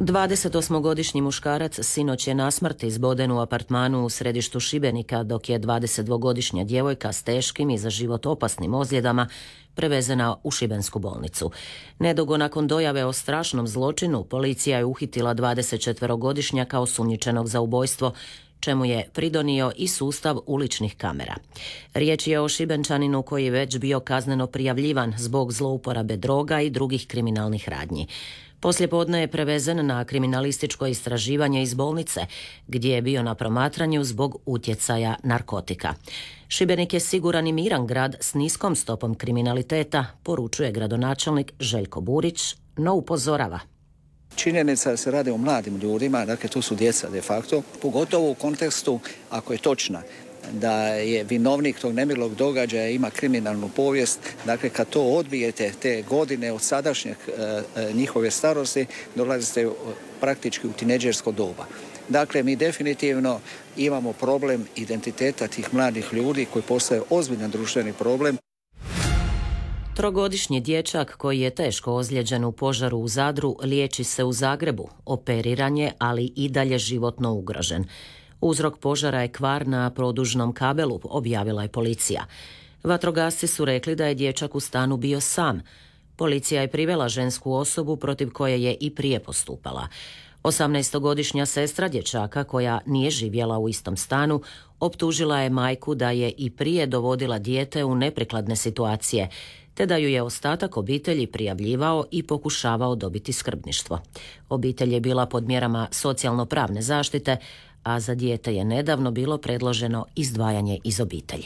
28-godišnji muškarac sinoć je na smrt izboden u apartmanu u središtu Šibenika, dok je 22-godišnja djevojka s teškim i za život opasnim ozljedama prevezena u šibensku bolnicu. Nedugo nakon dojave o strašnom zločinu, policija je uhitila 24-godišnjaka osumnjičenog za ubojstvo, čemu je pridonio i sustav uličnih kamera. Riječ je o Šibenčaninu koji je već bio kazneno prijavljivan zbog zlouporabe droga i drugih kriminalnih radnji. Poslijepodne je prevezen na kriminalističko istraživanje iz bolnice, gdje je bio na promatranju zbog utjecaja narkotika. Šibenik je siguran i miran grad s niskom stopom kriminaliteta, poručuje gradonačelnik Željko Burić, no upozorava. Činjenica da se radi o mladim ljudima, dakle tu su djeca de facto, pogotovo u kontekstu, ako je točna, da je vinovnik tog nemilog događaja ima kriminalnu povijest, dakle kad to odbijete te godine od sadašnjeg njihove starosti, dolazite praktički u tinejdžersko doba. Dakle, mi definitivno imamo problem identiteta tih mladih ljudi koji postaje ozbiljan društveni problem. Trogodišnji dječak koji je teško ozlijeđen u požaru u Zadru liječi se u Zagrebu, operiran je, ali i dalje životno ugrožen. Uzrok požara je kvar na produžnom kabelu, objavila je policija. Vatrogasci su rekli da je dječak u stanu bio sam. Policija je privela žensku osobu protiv koje je i prije postupala. 18-godišnja sestra dječaka, koja nije živjela u istom stanu, optužila je majku da je i prije dovodila dijete u neprikladne situacije, te da ju je ostatak obitelji prijavljivao i pokušavao dobiti skrbništvo. Obitelj je bila pod mjerama socijalno-pravne zaštite, a za dijete je nedavno bilo predloženo izdvajanje iz obitelji.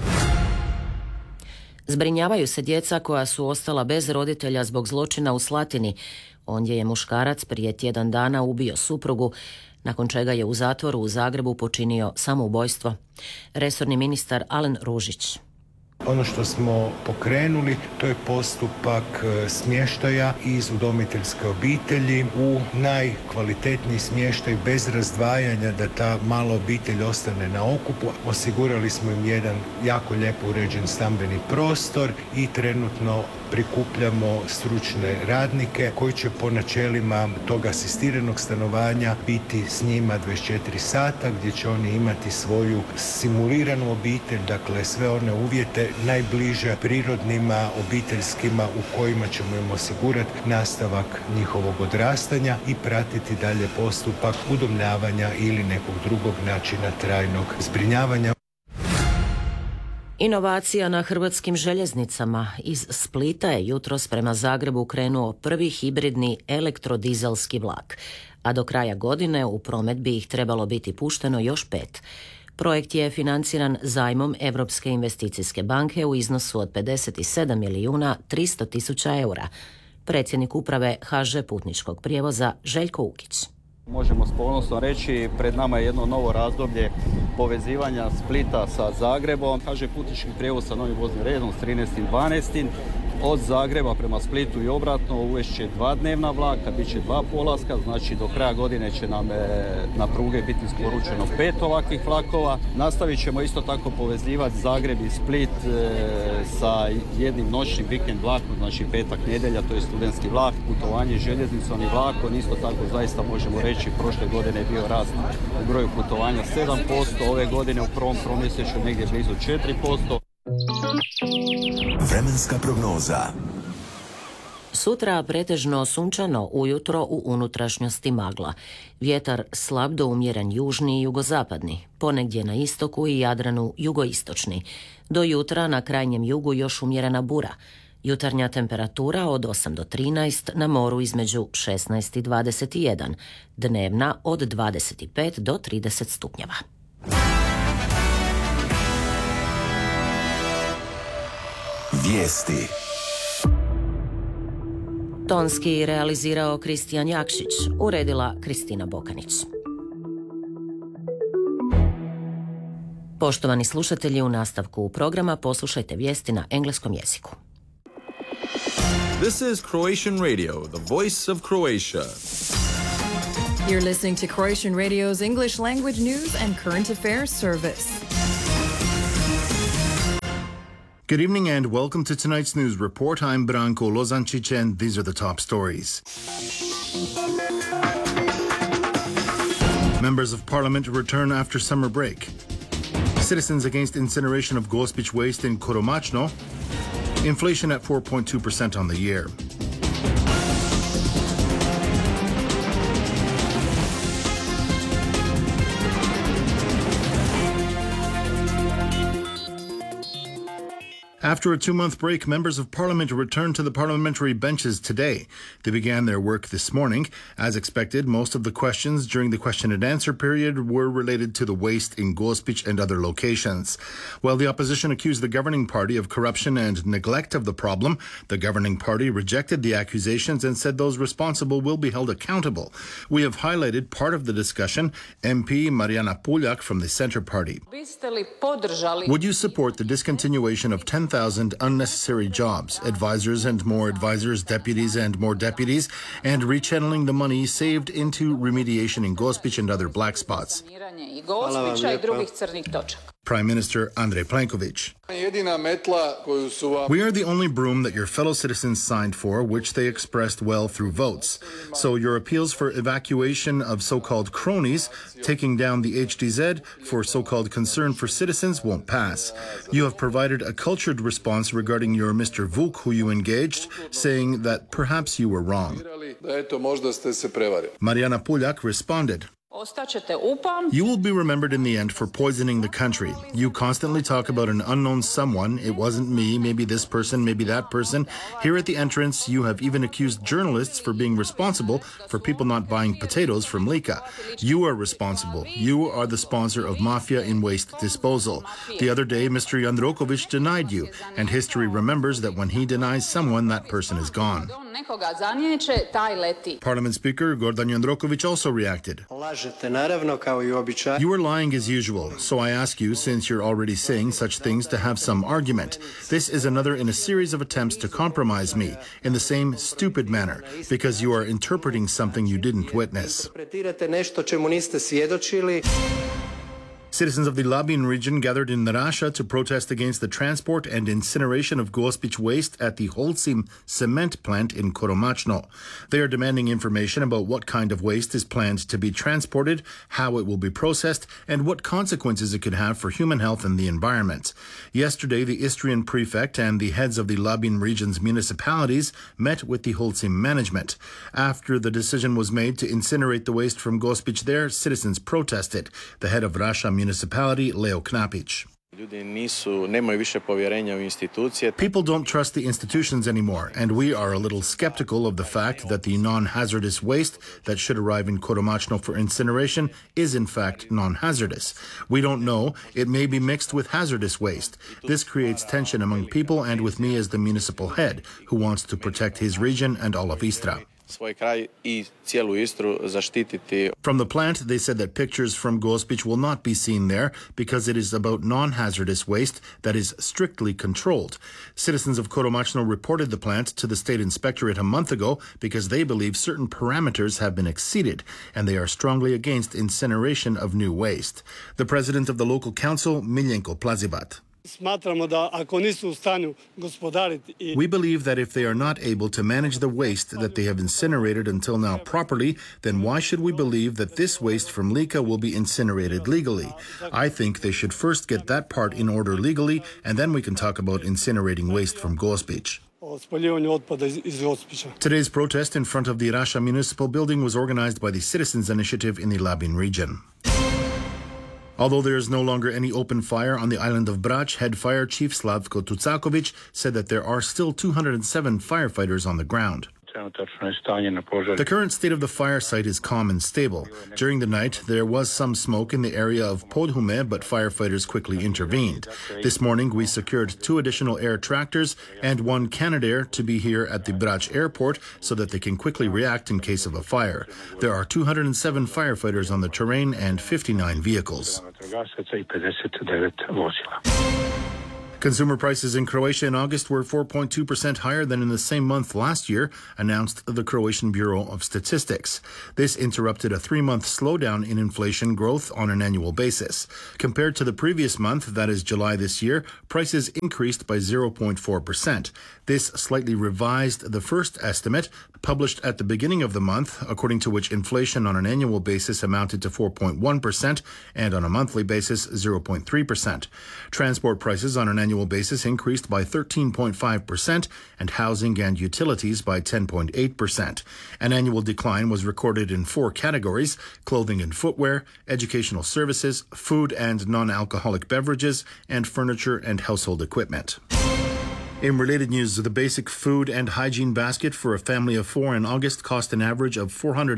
Zbrinjavaju se djeca koja su ostala bez roditelja zbog zločina u Slatini. Ondje je muškarac prije tjedan dana ubio suprugu, nakon čega je u zatvoru u Zagrebu počinio samoubojstvo. Resorni ministar Alen Ružić. Ono što smo pokrenuli, to je postupak smještaja iz udomiteljske obitelji u najkvalitetniji smještaj bez razdvajanja da ta mala obitelj ostane na okupu. Osigurali smo im jedan jako lijepo uređen stambeni prostor i trenutno prikupljamo stručne radnike koji će po načelima tog asistiranog stanovanja biti s njima 24 sata gdje će oni imati svoju simuliranu obitelj, dakle sve one uvjete najbliže prirodnima, obiteljskima u kojima ćemo im osigurati nastavak njihovog odrastanja i pratiti dalje postupak udomljavanja ili nekog drugog načina trajnog zbrinjavanja. Inovacija na hrvatskim željeznicama. Iz Splita je jutros prema Zagrebu krenuo prvi hibridni elektrodizelski vlak, a do kraja godine u promet bi ih trebalo biti pušteno još 5. Projekt je financiran zajmom Europske investicijske banke u iznosu od 57.300.000 eura. Predsjednik uprave HŽ putničkog prijevoza Željko Ukić. Možemo s ponosom reći, pred nama je jedno novo razdoblje povezivanja Splita sa Zagrebom. HŽ putnički prijevoz sa novim voznim redom s 13.12. Od Zagreba prema Splitu i obratno uvešće 2 dnevna vlaka, bit će 2 polaska, znači do kraja godine će nam na pruge biti isporučeno 5 ovakvih vlakova. Nastavit ćemo isto tako povezivati Zagreb i Split sa jednim noćnim vikend vlakom, znači petak, nedjelja, to je studentski vlak, putovanje željeznicom i vlakom. Isto tako zaista možemo reći, prošle godine je bio rast u broju putovanja 7%, ove godine u prvom tromjesečju negdje blizu 4%. Vremenska prognoza. Sutra pretežno sunčano, ujutro u unutrašnjosti magla. Vjetar slab do umjeren južni i jugozapadni, ponegdje na istoku i Jadranu jugoistočni. Do jutra na krajnjem jugu još umjerena bura. Jutarnja temperatura od 8 do 13, na moru između 16 i 21, dnevna od 25 do 30 stupnjeva. Vijesti. Tonski realizirao Kristijan Jakšić, uredila Kristina Bokanić. Poštovani slušatelji, u nastavku programa poslušajte vijesti na engleskom jeziku. This is Croatian Radio, the voice of Croatia. You're listening to Croatian Radio's English language news and current affairs service. Good evening and welcome to tonight's news report. I'm Branko Lozančić and these are the top stories. Members of Parliament return after summer break. Citizens against incineration of Gospić waste in Koromačno. Inflation at 4.2% on the year. After a 2-month break, members of Parliament returned to the parliamentary benches today. They began their work this morning. As expected, most of the questions during the question and answer period were related to the waste in Gospić and other locations. While the opposition accused the governing party of corruption and neglect of the problem, the governing party rejected the accusations and said those responsible will be held accountable. We have highlighted part of the discussion. MP Mariana Puljak from the Centre Party. Would you support the discontinuation of 10,000 unnecessary jobs, advisors and more advisors, deputies and more deputies, and rechanneling the money saved into remediation in Gospić and other black spots? Prime Minister Andrej Plenković. We are the only broom that your fellow citizens signed for, which they expressed well through votes. So your appeals for evacuation of so-called cronies, taking down the HDZ for so-called concern for citizens won't pass. You have provided a cultured response regarding your Mr. Vuk, who you engaged, saying that perhaps you were wrong. Mariana Puljak responded. You will be remembered in the end for poisoning the country. You constantly talk about an unknown someone. It wasn't me, maybe this person, maybe that person. Here at the entrance, you have even accused journalists for being responsible for people not buying potatoes from Lika. You are responsible. You are the sponsor of mafia in waste disposal. The other day, Mr. Jandroković denied you, and history remembers that when he denies someone, that person is gone. Parliament Speaker Gordan Jandroković also reacted. You are lying as usual, so I ask you, since you're already saying such things, to have some argument. This is another in a series of attempts to compromise me in the same stupid manner, because you are interpreting something you didn't witness. Citizens of the Labin region gathered in Rasha to protest against the transport and incineration of Gospić waste at the Holcim cement plant in Koromačno. They are demanding information about what kind of waste is planned to be transported, how it will be processed, and what consequences it could have for human health and the environment. Yesterday, the Istrian prefect and the heads of the Labin region's municipalities met with the Holcim management. After the decision was made to incinerate the waste from Gospić there, citizens protested. The head of Rasha municipality, Leo Knapić. People don't trust the institutions anymore, and we are a little skeptical of the fact that the non-hazardous waste that should arrive in Koromačno for incineration is in fact non-hazardous. We don't know. It may be mixed with hazardous waste. This creates tension among people and with me as the municipal head, who wants to protect his region and all of Istra. From the plant, they said that pictures from Gospić will not be seen there because it is about non-hazardous waste that is strictly controlled. Citizens of Koromačno reported the plant to the state inspectorate a month ago because they believe certain parameters have been exceeded, and they are strongly against incineration of new waste. The president of the local council, Miljenko Plazibat. We believe that if they are not able to manage the waste that they have incinerated until now properly, then why should we believe that this waste from Lika will be incinerated legally? I think they should first get that part in order legally, and then we can talk about incinerating waste from Gospić. Today's protest in front of the Rasha municipal building was organized by the Citizens Initiative in the Labin region. Although there is no longer any open fire on the island of Brač, head fire chief Slavko Tucaković said that there are still 207 firefighters on the ground. The current state of the fire site is calm and stable. During the night, there was some smoke in the area of Podhume, but firefighters quickly intervened. This morning, we secured 2 additional air tractors and 1 Canadair to be here at the Brač airport so that they can quickly react in case of a fire. There are 207 firefighters on the terrain and 59 vehicles. Consumer prices in Croatia in August were 4.2% higher than in the same month last year, announced the Croatian Bureau of Statistics. This interrupted a 3-month slowdown in inflation growth on an annual basis. Compared to the previous month, that is July this year, prices increased by 0.4%. This slightly revised the first estimate, published at the beginning of the month, according to which inflation on an annual basis amounted to 4.1% and on a monthly basis 0.3%. Transport prices on an annual basis increased by 13.5% and housing and utilities by 10.8%. An annual decline was recorded in 4 categories: clothing and footwear, educational services, food and non-alcoholic beverages, and furniture and household equipment. In related news, the basic food and hygiene basket for a family of 4 in August cost an average of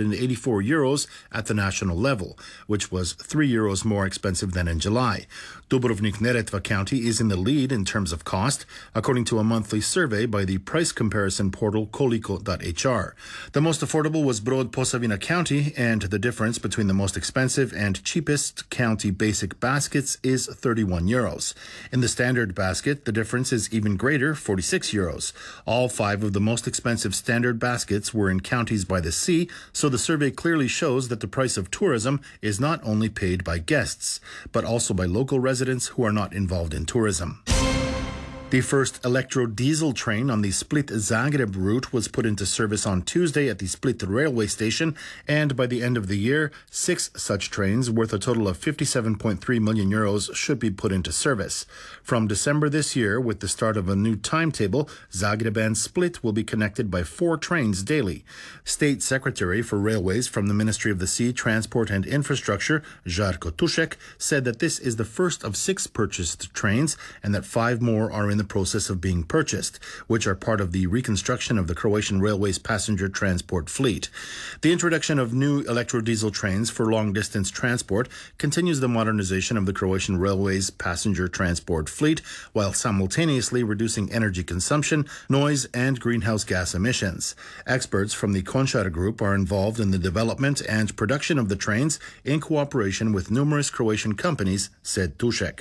€484 at the national level, which was €3 more expensive than in July. Dubrovnik-Neretva County is in the lead in terms of cost, according to a monthly survey by the price comparison portal koliko.hr. The most affordable was Brod Posavina County, and the difference between the most expensive and cheapest county basic baskets is €31. In the standard basket, the difference is even greater, €46. All 5 of the most expensive standard baskets were in counties by the sea, so the survey clearly shows that the price of tourism is not only paid by guests, but also by local residents who are not involved in tourism. The first electro-diesel train on the Split-Zagreb route was put into service on Tuesday at the Split railway station, and by the end of the year, 6 such trains worth a total of €57.3 million should be put into service. From December this year, with the start of a new timetable, Zagreb and Split will be connected by 4 trains daily. State Secretary for Railways from the Ministry of the Sea, Transport and Infrastructure, Žarko Tušek, said that this is the first of 6 purchased trains and that 5 more are in the process of being purchased, which are part of the reconstruction of the Croatian Railways passenger transport fleet. The introduction of new electrodiesel trains for long-distance transport continues the modernization of the Croatian Railways passenger transport fleet, while simultaneously reducing energy consumption, noise, and greenhouse gas emissions. Experts from the Končar Group are involved in the development and production of the trains in cooperation with numerous Croatian companies, said Tušek.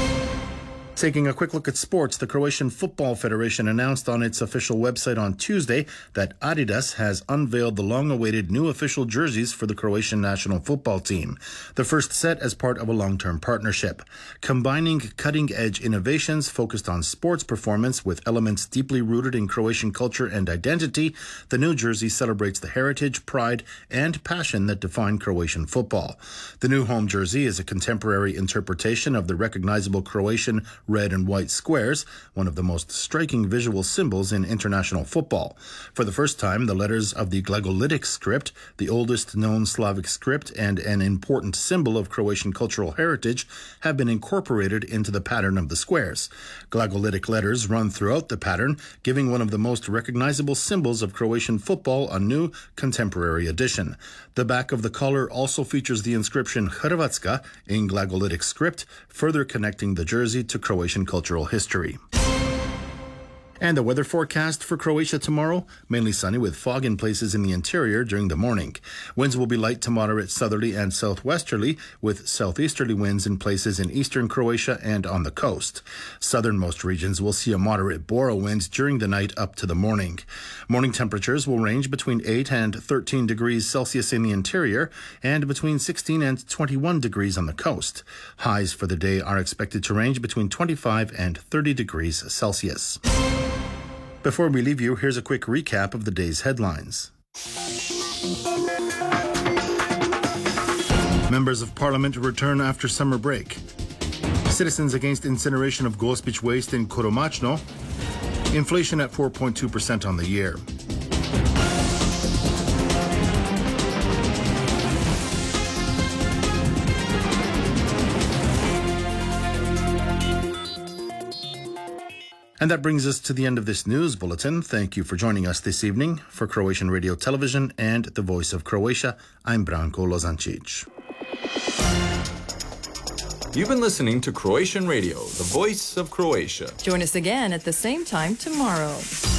Taking a quick look at sports, the Croatian Football Federation announced on its official website on Tuesday that Adidas has unveiled the long-awaited new official jerseys for the Croatian national football team, the first set as part of a long-term partnership. Combining cutting-edge innovations focused on sports performance with elements deeply rooted in Croatian culture and identity, the new jersey celebrates the heritage, pride, and passion that define Croatian football. The new home jersey is a contemporary interpretation of the recognizable Croatian red and white squares, one of the most striking visual symbols in international football. For the first time, the letters of the Glagolitic script, the oldest known Slavic script and an important symbol of Croatian cultural heritage, have been incorporated into the pattern of the squares. Glagolitic letters run throughout the pattern, giving one of the most recognizable symbols of Croatian football a new, contemporary addition. The back of the collar also features the inscription Hrvatska in Glagolitic script, further connecting the jersey to Croatian cultural history. And the weather forecast for Croatia tomorrow, mainly sunny with fog in places in the interior during the morning. Winds will be light to moderate southerly and southwesterly, with southeasterly winds in places in eastern Croatia and on the coast. Southernmost regions will see a moderate Bora wind during the night up to the morning. Morning temperatures will range between 8 and 13 degrees Celsius in the interior and between 16 and 21 degrees on the coast. Highs for the day are expected to range between 25 and 30 degrees Celsius. Before we leave you, here's a quick recap of the day's headlines. Members of Parliament return after summer break. Citizens against incineration of Gospić waste in Koromačno. Inflation at 4.2% on the year. And that brings us to the end of this news bulletin. Thank you for joining us this evening. For Croatian Radio Television and the Voice of Croatia, I'm Branko Lozancic. You've been listening to Croatian Radio, the Voice of Croatia. Join us again at the same time tomorrow.